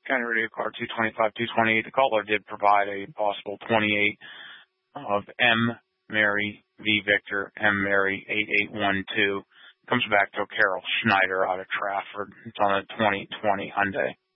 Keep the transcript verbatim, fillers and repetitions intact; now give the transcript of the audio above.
County Radio Car two twenty-five, two twenty-eight. The caller did provide a possible twenty-eight of M. Mary V. Victor, M. Mary eight eight one two. Comes back to Carol Schneider out of Trafford. It's on a twenty twenty Hyundai.